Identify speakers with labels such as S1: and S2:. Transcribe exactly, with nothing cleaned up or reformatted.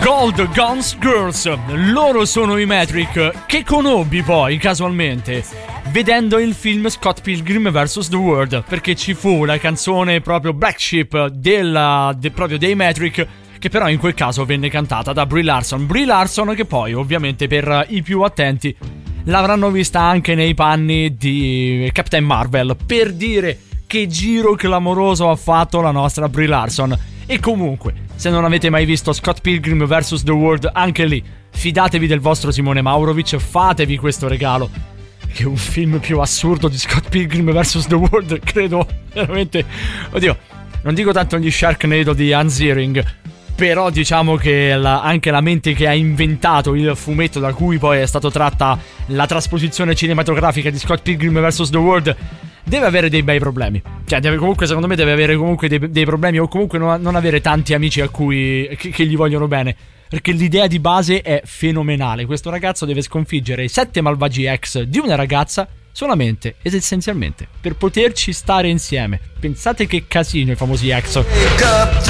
S1: Gold Guns Girls, loro sono i Metric, che conobbi poi casualmente vedendo il film Scott Pilgrim versus. The World, perché ci fu la canzone proprio Black Sheep della, de, proprio dei Metric, che però in quel caso venne cantata da Brie Larson. Brie Larson che poi ovviamente per i più attenti l'avranno vista anche nei panni di Captain Marvel, per dire che giro clamoroso ha fatto la nostra Brie Larson. E comunque, se non avete mai visto Scott Pilgrim versus. The World, anche lì fidatevi del vostro Simone Maurovic, fatevi questo regalo, che un film più assurdo di Scott Pilgrim versus. The World credo veramente, oddio, non dico tanto gli Sharknado di Hans Ziering, però diciamo che la, anche la mente che ha inventato il fumetto da cui poi è stata tratta la trasposizione cinematografica di Scott Pilgrim versus. The World deve avere dei bei problemi. Cioè deve, comunque secondo me deve avere comunque dei, dei problemi, o comunque non, non avere tanti amici a cui che, che gli vogliono bene, perché l'idea di base è fenomenale. Questo ragazzo deve sconfiggere i sette malvagi ex di una ragazza solamente ed essenzialmente per poterci stare insieme. Pensate che casino i famosi ex.